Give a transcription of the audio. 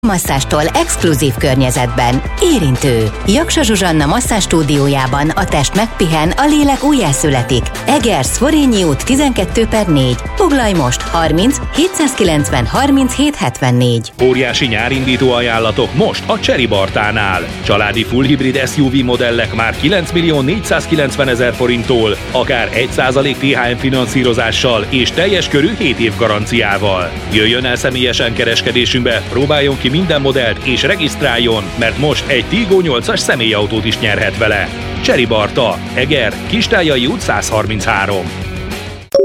Masszástól exkluzív környezetben. Érintő. Jaksa Zsuzsanna masszázs stúdiójában a test megpihen, a lélek újjászületik. Egerszg, Forényi út 12/4. Foglalj most 30 790 37 74. Óriási nyárindító ajánlatok most a Chery Bartánál. Családi full hibrid SUV modellek már 9.490.000 forinttól, akár 1% THM finanszírozással és teljes körű 7 év garanciával. Jöjjön el személyesen kereskedésünkbe, próbáljon ki minden modellt és regisztráljon, mert most egy Tiggo 8-as személyautót is nyerhet vele. Chery Barta, Eger, Kistályai út 133.